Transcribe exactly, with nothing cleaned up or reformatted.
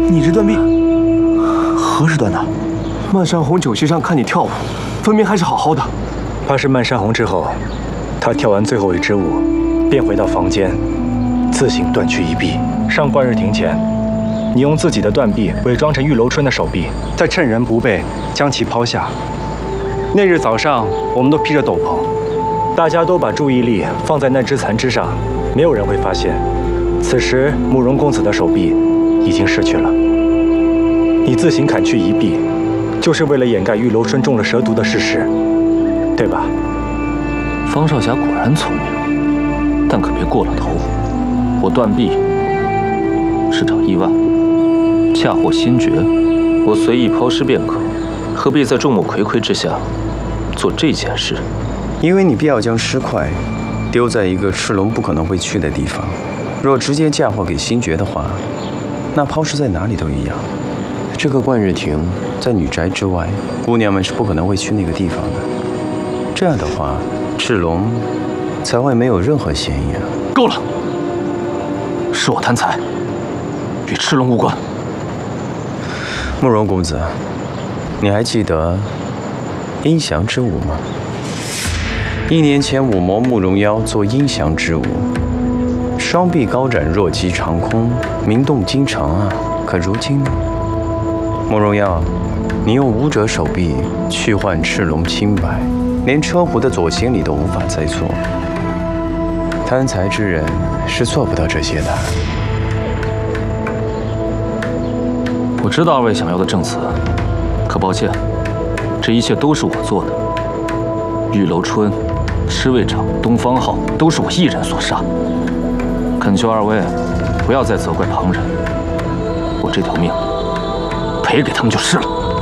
你这断臂何时断的？ 漫山红酒席上看你跳舞，分明还是好好的。 怕是漫山红之后，他跳完最后一支舞，便回到房间，自行断去一臂。上贯日庭前，你用自己的断臂伪装成玉楼春的手臂，再趁人不备将其抛下。那日早上，我们都披着斗篷，大家都把注意力放在那只残肢上，没有人会发现，此时慕容公子的手臂已经失去了。你自行砍去一臂，就是为了掩盖玉楼春中了蛇毒的事实，对吧？ 方少侠果然聪明，但可别过了头。我断臂是场意外，嫁祸新爵，我随意抛尸便可，何必在众目睽睽之下做这件事？ 因为你必要将尸块丢在一个赤龙不可能会去的地方。若直接嫁祸给新爵的话，那抛尸在哪里都一样。这个贯日亭在女宅之外，姑娘们是不可能会去那个地方的。这样的话，赤龙才会没有任何嫌疑啊！ 够了，是我贪财，与赤龙无关。 慕容公子，你还记得阴祥之舞吗？一年前，武魔慕容妖做阴祥之舞，双臂高展，若击长空，名动京城啊！可如今呢？慕容妖，你用武者手臂去换赤龙清白，连车壶的左行礼都无法再做。贪财之人是做不到这些的。 我知道二位想要的证词，可抱歉，这一切都是我做的。玉楼春、侍卫长、东方浩都是我一人所杀。恳求二位不要再责怪旁人，我这条命赔给他们就是了。